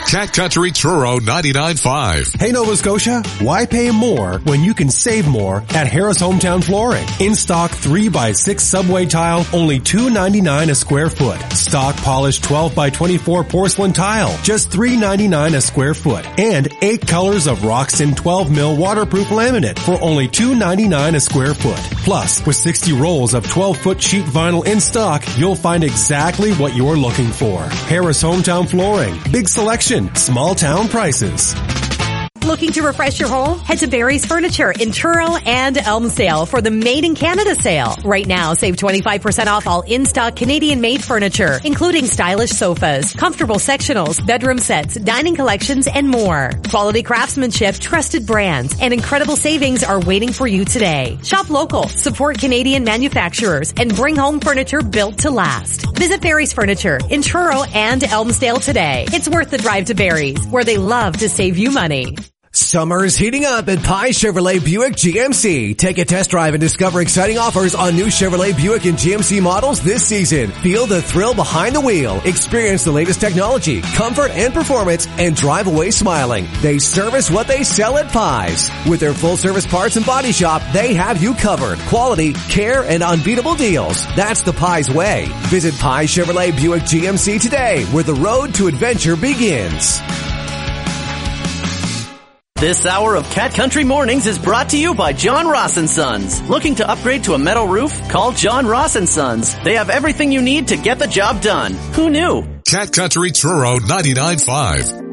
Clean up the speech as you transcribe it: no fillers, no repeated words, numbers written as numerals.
Cat Country Truro 99.5. Hey Nova Scotia, why pay more when you can save more at Harris Hometown Flooring? In stock 3x6 subway tile, only $2.99 a square foot. Stock polished 12x24 porcelain tile, just $3.99 a square foot. And 8 colors of Roxton 12 mil waterproof laminate for only $2.99 a square foot. Plus, with 60 rolls of 12-foot sheet vinyl in stock, you'll find exactly what you're looking for. Harris Hometown Flooring. Big selection. Small town prices. Looking to refresh your home? Head to Barry's Furniture in Truro and Elmsdale for the Made in Canada sale. Right now, save 25% off all in-stock Canadian-made furniture, including stylish sofas, comfortable sectionals, bedroom sets, dining collections, and more. Quality craftsmanship, trusted brands, and incredible savings are waiting for you today. Shop local, support Canadian manufacturers, and bring home furniture built to last. Visit Barry's Furniture in Truro and Elmsdale today. It's worth the drive to Barry's, where they love to save you money. Summer is heating up at Pye Chevrolet Buick GMC. Take a test drive and discover exciting offers on new Chevrolet Buick and GMC models this season. Feel the thrill behind the wheel. Experience the latest technology, comfort, and performance, and drive away smiling. They service what they sell at Pye's. With their full-service parts and body shop, they have you covered. Quality, care, and unbeatable deals. That's the Pye's way. Visit Pye Chevrolet Buick GMC today, where the road to adventure begins. This hour of Cat Country Mornings is brought to you by John Ross & Sons. Looking to upgrade to a metal roof? Call John Ross & Sons. They have everything you need to get the job done. Who knew? Cat Country Truro 99.5.